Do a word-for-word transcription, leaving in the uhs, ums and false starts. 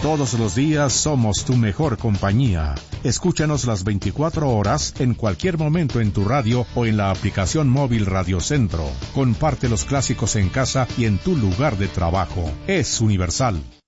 Todos los días somos tu mejor compañía. Escúchanos las veinticuatro horas en cualquier momento en tu radio o en la aplicación móvil Radio Centro. Comparte los clásicos en casa y en tu lugar de trabajo. Es universal.